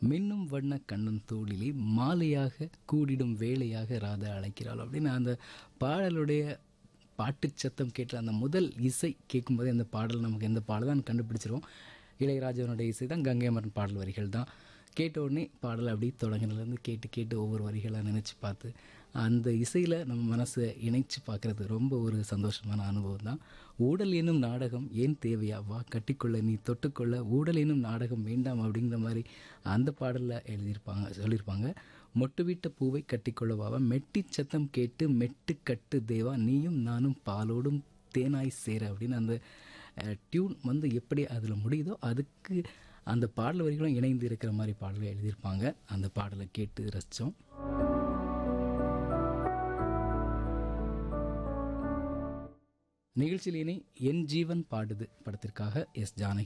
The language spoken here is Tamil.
மின்னும் வண்ண கண்ணன் தோளிலே மாலையாக கூடிடும் வேலையாக ராதா அழைக்கிறாள் அப்படின்னு அந்த பாடலுடைய பாட்டு சத்தம் கேட்ட அந்த முதல் இசை கேட்கும்போதே அந்த பாடல் நமக்கு எந்த பாடல் கண்டுபிடிச்சிருவோம். இளையராஜாவுடைய இசை தான், கங்கை அமரன் பாடல் வரிகள் தான். கேட்ட உடனே பாடல் அப்படி தொடங்கினதுலேருந்து கேட்டு கேட்டு ஒவ்வொரு வரிகளாக நினச்சி பார்த்து அந்த இசையில் நம்ம மனசை இணைச்சி பார்க்குறது ரொம்ப ஒரு சந்தோஷமான அனுபவம் தான். ஊடல் என்னும் நாடகம் ஏன் தேவையா, வா கட்டிக்கொள்ள நீ தொட்டுக்கொள்ள ஊடல் என்னும் நாடகம் வேண்டாம் அப்படிங்கிற மாதிரி அந்த பாடலில் சொல்லியிருப்பாங்க. மொட்டு விட்ட பூவை கட்டிக்கொள்ளவாவா, மெட்டி சத்தம் கேட்டு மெட்டு கட்டு தேவா, நீயும் நானும் பாலோடும் தேனாய் சேர அப்படின்னு அந்த டியூன் எப்படி அதில் முடியுதோ அதுக்கு அந்த பாடல் வரிகளும் இணைந்து இருக்கிற மாதிரி பாடலை எழுதியிருப்பாங்க. அந்த பாடலை கேட்டு ரசித்தோம். நிகழ்ச்சியிலேனே என் ஜீவன் பாடுது படத்திற்காக எஸ். ஜானகி